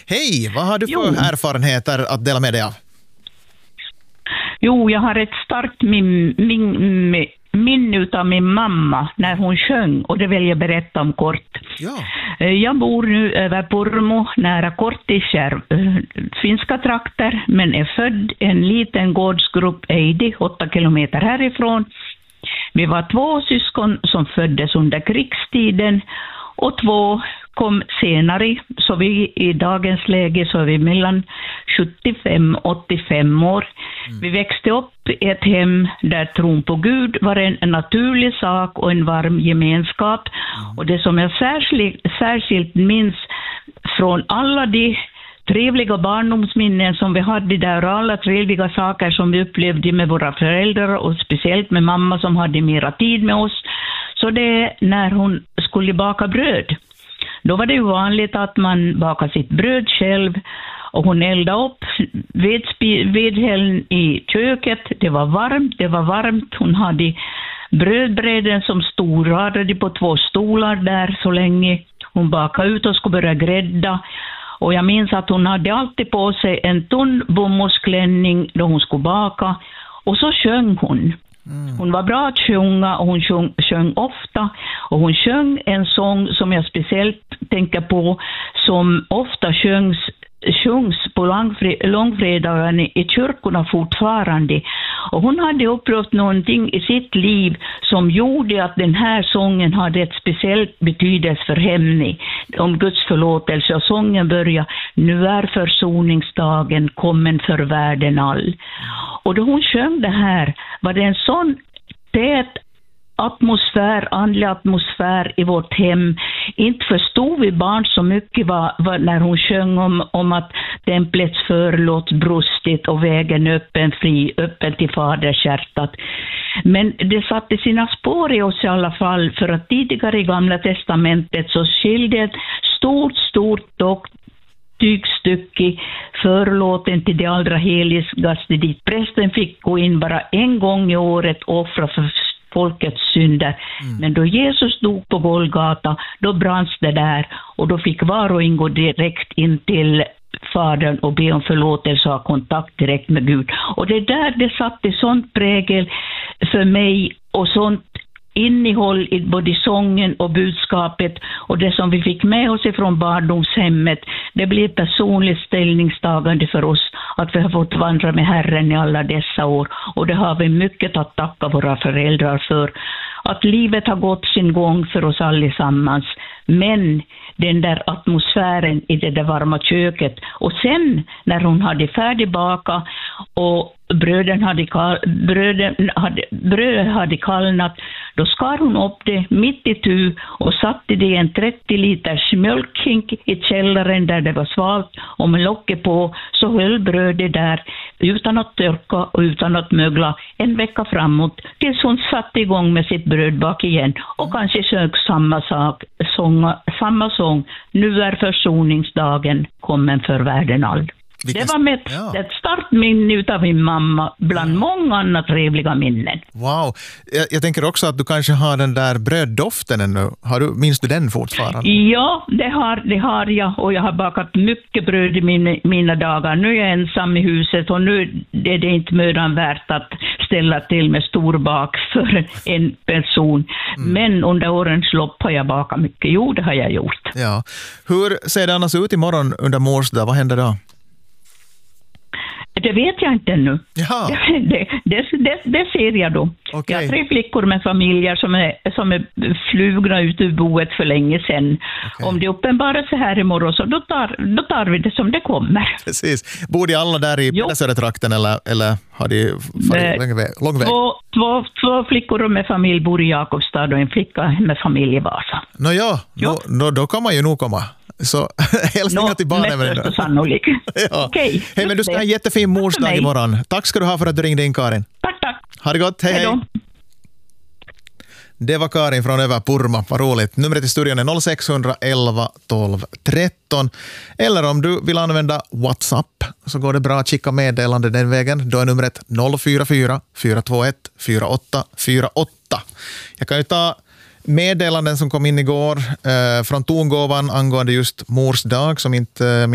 Hej, vad har du för erfarenheter att dela med dig av? Jo, jag har ett starkt minne utav min mamma när hon sjöng, och det vill jag berätta om kort. Ja. Jag bor nu över Pormo, nära Korttiskär, finska trakter, men är född i en liten gårdsgrupp Eidi, 8 kilometer härifrån. Vi var 2 syskon som föddes under krigstiden, och 2 kom senare, så vi i dagens läge så är vi mellan 75-85 år. Vi växte upp i ett hem där tron på Gud var en naturlig sak och en varm gemenskap. Och det som jag särskilt minns från alla de trevliga barndomsminnen som vi hade där, och alla trevliga saker som vi upplevde med våra föräldrar och speciellt med mamma som hade mera tid med oss, så det är när hon skulle baka bröd. Då var det ju vanligt att man bakade sitt bröd själv, och hon eldade upp vedhällen i köket. Det var varmt. Hon hade brödbräden som stod radade på 2 stolar där så länge. Hon bakade ut och skulle börja grädda. Och jag minns att hon hade alltid på sig en tunn bomullsklänning då hon skulle baka. Och så sjöng hon. Hon var bra att sjunga, och hon sjöng ofta. Och hon sjöng en sång som jag speciellt tänker på, som ofta sjungs på långfredagen i kyrkorna fortfarande. Och hon hade upplevt någonting i sitt liv som gjorde att den här sången hade ett speciellt betydelse för henne om Guds förlåtelse. Och sången börjar: nu är försoningsdagen kommen för världen all. Och då hon sjöng det här var det en sån tät andlig atmosfär i vårt hem. Inte förstod vi barn så mycket när hon sjöng om att templets förlåt brustit och vägen öppen till fadershjärtat. Men det satte sina spår i oss i alla fall, för att tidigare i Gamla testamentet så skilde ett stort tygstycke förlåten till det allra heligaste, dit prästen fick gå in bara en gång i året och offra för folkets synder. Men då Jesus dog på Golgata, då branns det där, och då fick var och en gå direkt in till Fadern och be om förlåtelse och ha kontakt direkt med Gud. Och det där, det satte sånt prägel för mig och sånt innehåll i både sången och budskapet, och det som vi fick med oss ifrån barndomshemmet, det blir personligt ställningstagande för oss att vi har fått vandra med Herren i alla dessa år, och det har vi mycket att tacka våra föräldrar för, att livet har gått sin gång för oss allesammans. Men den där atmosfären i det där varma köket, och sen när hon hade färdigbakat och bröd hade kallnat, då skar hon upp det mitt i tu och satte det i en 30 liters mjölkhink i källaren där det var svalt, och med locket på så höll brödet där utan att törka och utan att mögla en vecka framåt, tills hon satte igång med sitt brödbak igen och kanske sjöng samma sång: nu är försoningsdagen kommen för världen all. Det var med ett starkt minne utav min mamma bland många andra trevliga minnen. Wow. Jag tänker också att du kanske har den där bröddoften ännu. Minns du den fortfarande? Ja, det har jag, och jag har bakat mycket bröd i mina dagar. Nu är jag ensam i huset, och nu är det inte mödan värt att ställa till med stor bak för en person. Men under årens lopp har jag bakat mycket. Jo, det har jag gjort. Ja. Hur ser det annars ut imorgon under Mors dag? Vad händer då? Det vet jag inte ännu. Ja. Det ser jag då. Okay. Jag har 3 flickor med familjer som är flugna ut ur boet för länge sedan. Okay. Om det uppenbarar sig här imorgon, så då tar vi det som det kommer. Precis. Bor de alla där i Pedersöretrakten eller har de lång väg? 2 flickor med familj bor i Jakobstad och en flicka med familj i Vasa. Då kan man ju nog komma. Så hälsningar till barnen. Mest sannolikt. Ja. Okay, hej, men du ska ha en jättefin morsdag imorgon. Tack ska du ha för att du ringde in, Karin. Tack. Ha det gott, hej. Det var Karin från Över Porma, vad roligt. Numret i studion är 0611 12 13. Eller om du vill använda WhatsApp så går det bra att skicka meddelande den vägen. Då är numret 044 421 4848. Jag kan ju ta meddelanden som kom in igår från Tongåvan angående just Mors dag som inte